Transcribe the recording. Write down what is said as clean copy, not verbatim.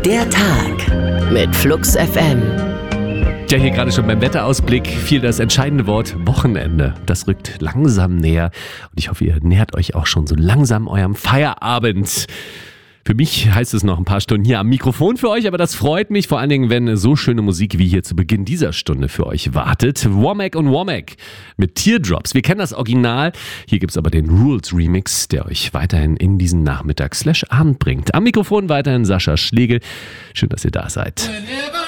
Der Tag mit Flux FM. Ja, hier gerade schon beim Wetterausblick fiel das entscheidende Wort Wochenende. Das rückt langsam näher und ich hoffe, ihr nähert euch auch schon so langsam eurem Feierabend. Für mich heißt es noch ein paar Stunden hier am Mikrofon für euch, aber das freut mich, vor allen Dingen, wenn so schöne Musik wie hier zu Beginn dieser Stunde für euch wartet. Womack und Womack mit Teardrops. Wir kennen das Original, hier gibt's aber den Rules Remix, der euch weiterhin in diesen Nachmittag/Abend bringt. Am Mikrofon weiterhin Sascha Schlegel. Schön, dass ihr da seid.